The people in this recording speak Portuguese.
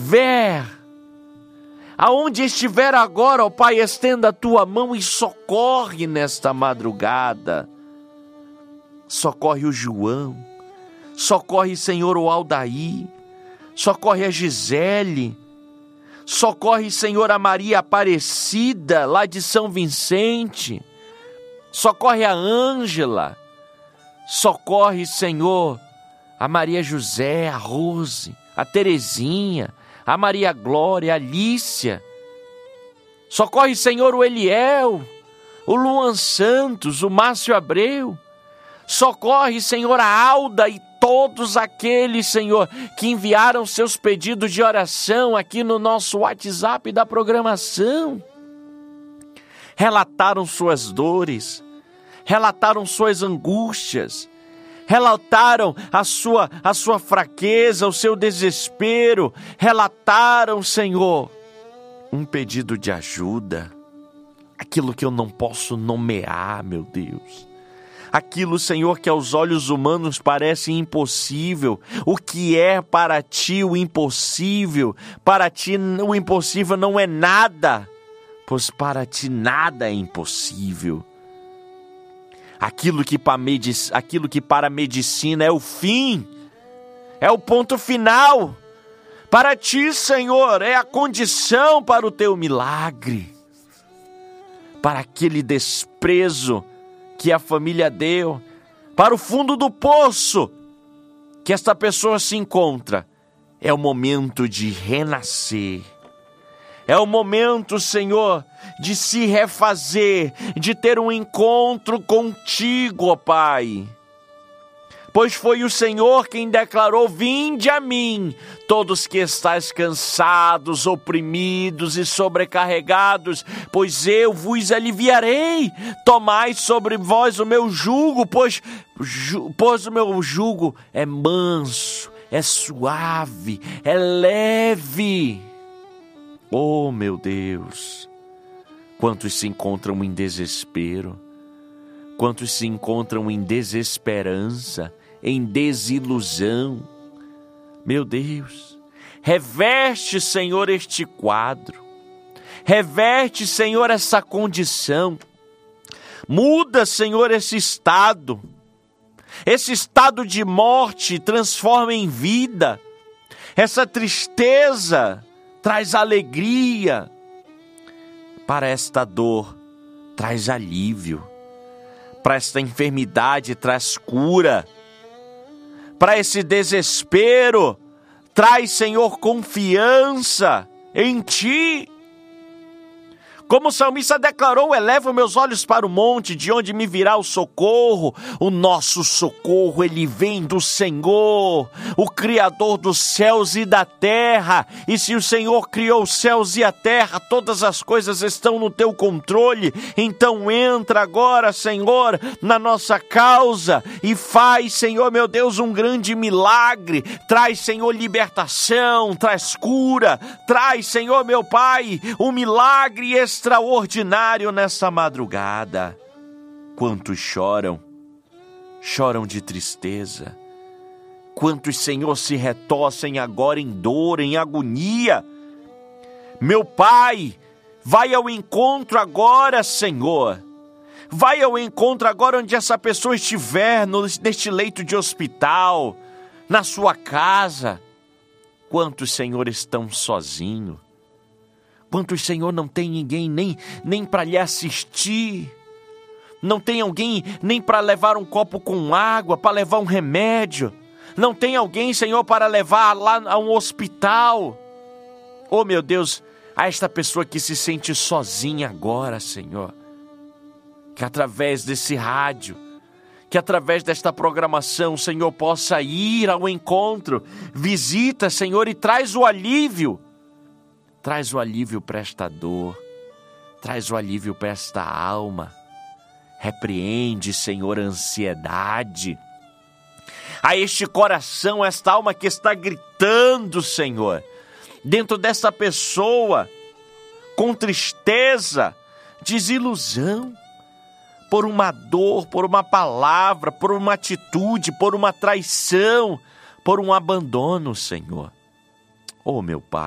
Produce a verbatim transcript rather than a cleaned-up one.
estiver, aonde estiver agora, ó Pai, estenda a tua mão e socorre nesta madrugada. Socorre o João, socorre, Senhor, o Aldair, socorre a Gisele, socorre, Senhor, a Maria Aparecida, lá de São Vicente, socorre a Ângela, socorre, Senhor, a Maria José, a Rose, a Terezinha, a Maria Glória, a Alícia, socorre, Senhor, o Eliel, o Luan Santos, o Márcio Abreu, socorre, Senhor, a Alda e todos aqueles, Senhor, que enviaram seus pedidos de oração aqui no nosso WhatsApp da programação. Relataram suas dores, relataram suas angústias, relataram a sua, a sua fraqueza, o seu desespero, relataram, Senhor, um pedido de ajuda, aquilo que eu não posso nomear, meu Deus. Aquilo, Senhor, que aos olhos humanos parece impossível. O que é para ti o impossível? Para ti o impossível não é nada, pois para ti nada é impossível. Aquilo que para, medic... Aquilo que para a medicina é o fim, é o ponto final. Para ti, Senhor, é a condição para o teu milagre. Para aquele desprezo que a família deu, para o fundo do poço que esta pessoa se encontra, é o momento de renascer. É o momento, Senhor, de se refazer, de ter um encontro contigo, ó Pai. Pois foi o Senhor quem declarou: vinde a mim, todos que estáis cansados, oprimidos e sobrecarregados, pois eu vos aliviarei. Tomai sobre vós o meu jugo, pois, ju, pois o meu jugo é manso, é suave, é leve. Oh, meu Deus, quantos se encontram em desespero, quantos se encontram em desesperança, em desilusão. Meu Deus, reverte, Senhor, este quadro, reverte, Senhor, essa condição, muda, Senhor, esse estado, esse estado de morte transforma em vida, essa tristeza traz alegria, para esta dor traz alívio, para esta enfermidade traz cura, para esse desespero traz, Senhor, confiança em Ti. Como o salmista declarou: eleva meus olhos para o monte, de onde me virá o socorro. O nosso socorro, ele vem do Senhor, o Criador dos céus e da terra. E se o Senhor criou os céus e a terra, todas as coisas estão no teu controle. Então entra agora, Senhor, na nossa causa e faz, Senhor, meu Deus, um grande milagre. Traz, Senhor, libertação, traz cura, traz, Senhor, meu Pai, um milagre extraordinário nessa madrugada. Quantos choram, choram de tristeza. Quantos, Senhor, se retorcem agora em dor, em agonia. Meu Pai, vai ao encontro agora, Senhor. Vai ao encontro agora onde essa pessoa estiver, neste leito de hospital, na sua casa. Quantos, Senhor, estão sozinhos? Quantos, Senhor, não tem ninguém nem, nem para lhe assistir? Não tem alguém nem para levar um copo com água, para levar um remédio? Não tem alguém, Senhor, para levar lá a um hospital? Oh, meu Deus, a esta pessoa que se sente sozinha agora, Senhor, que através desse rádio, que através desta programação, Senhor, possa ir ao encontro. Visita, Senhor, e traz o alívio. Traz o alívio para esta dor, traz o alívio para esta alma. Repreende, Senhor, a ansiedade. A este coração, esta alma que está gritando, Senhor, dentro dessa pessoa, com tristeza, desilusão, por uma dor, por uma palavra, por uma atitude, por uma traição, por um abandono, Senhor. Oh, meu Pai.